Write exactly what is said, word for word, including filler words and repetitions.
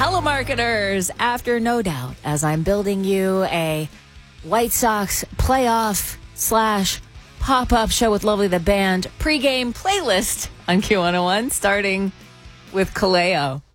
telemarketers after No Doubt as I'm building you a White Sox playoff slash pop-up show with Lovely the Band pregame playlist on Q one oh one, starting with Kaleo.